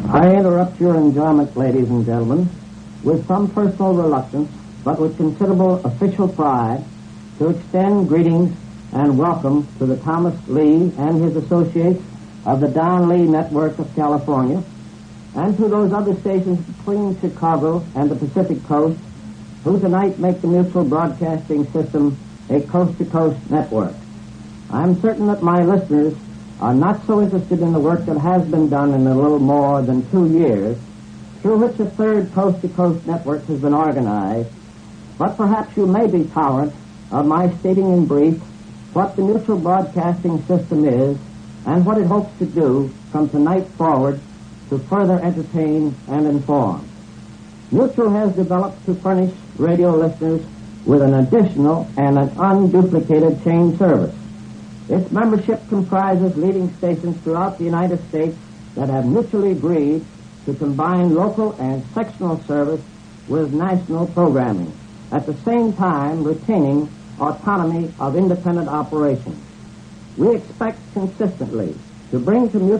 I interrupt your enjoyment, ladies and gentlemen, with some personal reluctance, but with considerable official pride, to extend greetings and welcome to the Thomas Lee and his associates of the Don Lee Network of California, and to those other stations between Chicago and the Pacific Coast, who tonight make the Mutual Broadcasting System a coast-to-coast network. I'm certain that my listeners are not so interested in the work that has been done in a little more than 2 years, through which a third coast-to-coast network has been organized, but perhaps you may be tolerant of my stating in brief what the Mutual Broadcasting System is and what it hopes to do from tonight forward to further entertain and inform. Mutual has developed to furnish radio listeners with an additional and an unduplicated chain service. Its membership comprises leading stations throughout the United States that have mutually agreed to combine local and sectional service with national programming, at the same time retaining autonomy of independent operations. We expect consistently to bring to Mutual